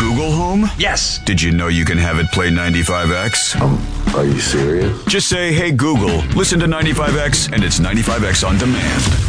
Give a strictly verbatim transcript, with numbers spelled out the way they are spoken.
Google Home? Yes. Did you know you can have it play ninety-five X? Um, are you serious? Just say, hey Google, listen to ninety-five X, and it's ninety-five X on demand.